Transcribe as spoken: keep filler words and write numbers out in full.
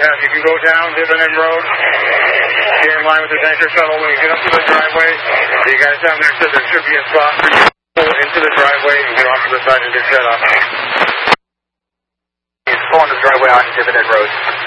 have, you can go down Dividend Road, get in line with the tanker shuttle. When you get up to the driveway, you guys down there said there should be a spot for you to pull into the driveway and get off to the side and get set up. He's pulling the driveway on Dividend Road.